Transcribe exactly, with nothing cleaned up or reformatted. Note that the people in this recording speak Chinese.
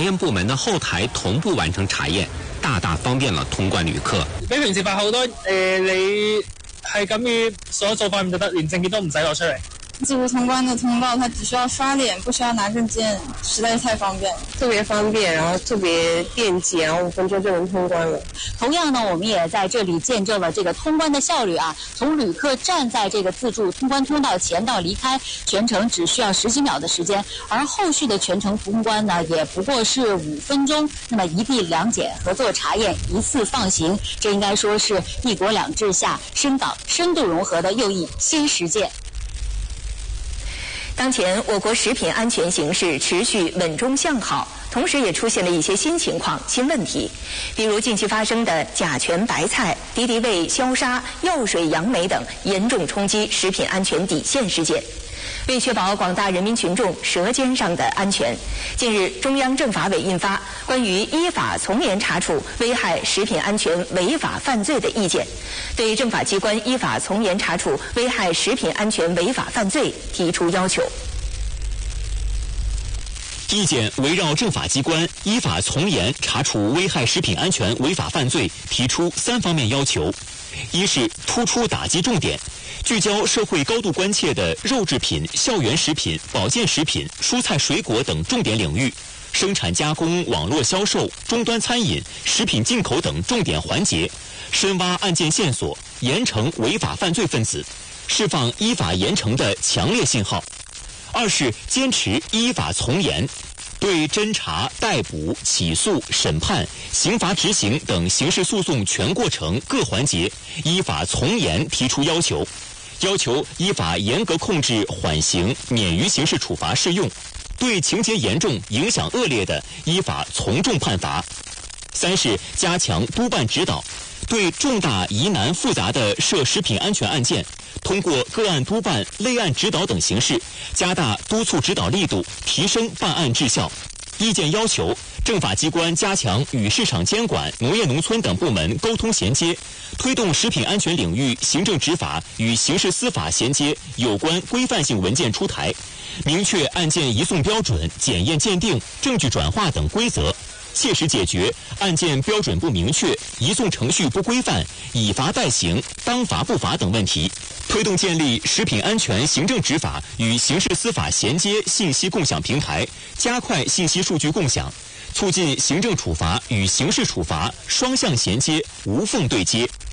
驗部門的後台同步完成查驗，大大方便了通關旅客。 比平時快好多，誒、呃、你係咁樣所有做法唔就得，連證件都唔使攞出嚟。 自助通關的通道，它只需要刷臉，不需要拿證件，實在是太方便了， 特別方便，然後特別便捷，然後五分鐘就能通關了。 同樣呢，我們也在這裡見證了這個通關的效率啊！從旅客站在這個自助通關通道前到離開，全程只需要十幾秒的時間，而後續的全程通關呢，也不過是五分鐘。那麼一地兩檢、合作查驗、一次放行，這應該說是一國兩制下深港深度融合的又一新實踐。 當前我國食品安全形勢持續穩中向好，同時也出現了一些新情況、新問題，比如近期發生的甲醛白菜、敵敵畏消殺、藥水楊梅等嚴重衝擊食品安全底線事件。為確保廣大人民群眾舌尖上的安全，近日中央政法委印發關於依法從嚴查處危害食品安全違法犯罪的意見，對政法機關依法從嚴查處危害食品安全違法犯罪提出要求。 意見圍繞政法機關依法從嚴查處危害食品安全違法犯罪提出三方面要求：一是突出打擊重點，聚焦社會高度關切的肉製品、校園食品、保健食品、蔬菜水果等重點領域，生產加工、網絡銷售、終端餐飲、食品進口等重點環節，深挖案件線索，嚴懲違法犯罪分子，釋放依法嚴懲的強烈信號。二是堅持依法從嚴，對偵查、逮捕、起訴、審判、刑罰執行等刑事訴訟全過程各環節依法從嚴提出要求，要求依法嚴格控制緩刑，免於刑事處罰適用，對情節嚴重、影響惡劣的依法從重判罰。三是加強督辦指導，對重大疑難複雜的涉食品安全案件，通過個案督辦、類案指導等形式，加大督促指導力度，提升辦案質效。意見要求政法機關加強與市場監管、農業農村等部門溝通銜接，推動食品安全領域行政執法與刑事司法銜接有關規範性文件出台，明確案件移送標準、檢驗鑑定、證據轉化等規則，切實解決案件標準不明確、移送程序不規範、以罰代行、當罰不罰等問題，推動建立食品安全行政執法與刑事司法銜接信息共享平台，加快信息數據共享，促進行政處罰與刑事處罰雙向銜接、無縫對接。